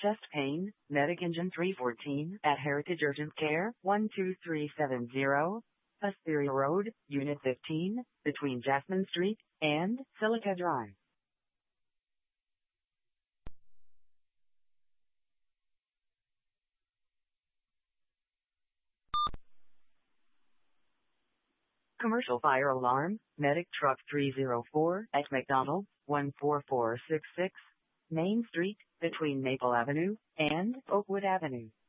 Chest pain, Medic Engine 314 at Heritage Urgent Care, 12370, Asteria Road, Unit 15, between Jasmine Street and Silica Drive. Commercial fire alarm, Medic Truck 304 at McDonald's, 14466, Main Street, between Maple Avenue and Oakwood Avenue.